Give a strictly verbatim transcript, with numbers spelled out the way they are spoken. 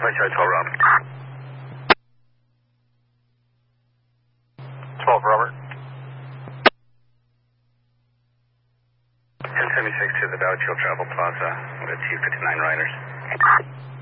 Charlie twelve, Robert. twelve, Robert. ten seventy-six to the Dodge Hill Travel Plaza with two fifty-nine riders.